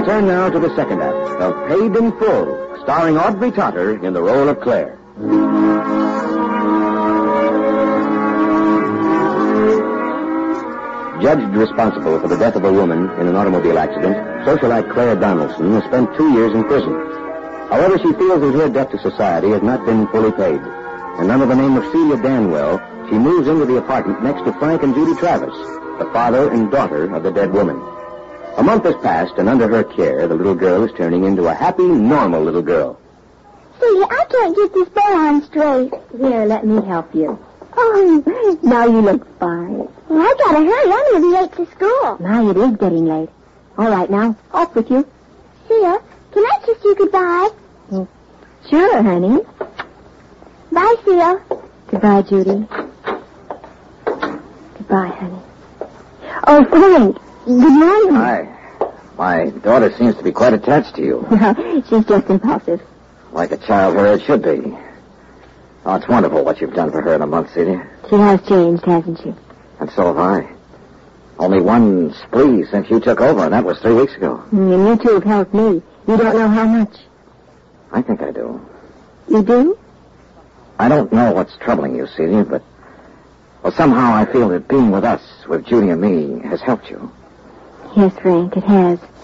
turn now to the second act of Paid in Full, starring Audrey Totter in the role of Claire. Judged responsible for the death of a woman in an automobile accident, socialite Claire Donaldson has spent 2 years in prison. However, she feels that her debt to society has not been fully paid. And under the name of Celia Danwell, she moves into the apartment next to Frank and Judy Travis, the father and daughter of the dead woman. A month has passed, and under her care, the little girl is turning into a happy, normal little girl. Celia, I can't get this bow on straight. Here, let me help you. Oh, Now you look fine. well, I gotta hurry. I'm gonna be late to school. My, it is getting late. All right, now, off with you. Celia, can I kiss you goodbye? Sure, honey. Bye, Celia. Goodbye, Judy. Goodbye, honey. Oh, Frank. Good morning. Hi. My daughter seems to be quite attached to you. She's just impulsive. Like a child her age should be. Oh, it's wonderful what you've done for her in a month, Celia. She has changed, hasn't she? And so have I. Only one spree since you took over, and that was 3 weeks ago. And you two have helped me. You don't know how much. I think I do. You do? I don't know what's troubling you, Celia, but... Well, somehow I feel that being with us, with Judy and me, has helped you. Yes, Frank, it has.